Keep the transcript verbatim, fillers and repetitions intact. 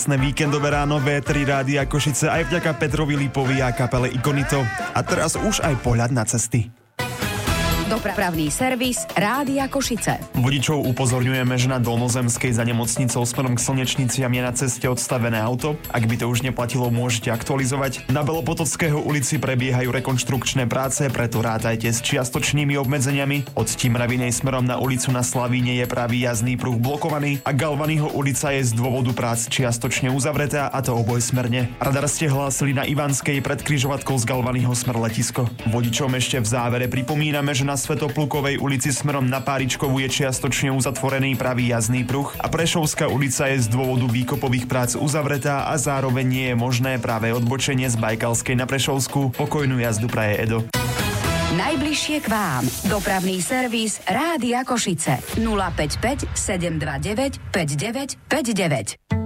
Víkendové ráno vé tri Rádia Košice aj vďaka Petrovi Lipovi a kapele Ikonito. A teraz už aj pohľad na cesty. Dopravný servis Rádia Košice. Vodičov upozorňujeme, že na Dolnozemskej za nemocnicou smerom k Slnečniciam je na ceste odstavené auto. Ak by to už neplatilo, môžete aktualizovať. Na Belopotockého ulici prebiehajú rekonštrukčné práce, preto rátajte s čiastočnými obmedzeniami. Od Timravinej smerom na ulicu na Slavíne je pravý jazdný pruh blokovaný a Galvanyho ulica je z dôvodu prác čiastočne uzavretá, a to obojsmerne. Radar ste hlásili na Ivanskej pred križovatkou z Galvanyho smer letisko. Vodičom ešte v závere pripomíname, že na Svetoplukovej ulici smerom na Páričkovú je čiastočne uzatvorený pravý jazdný pruh a Prešovská ulica je z dôvodu výkopových prác uzavretá a zároveň nie je možné práve odbočenie z Bajkalskej na Prešovskú. Pokojnú jazdu praje Edo. Najbližšie k vám. Dopravný servis Rádia Košice. nula päť päť sedem dva deväť päť deväť päť deväť.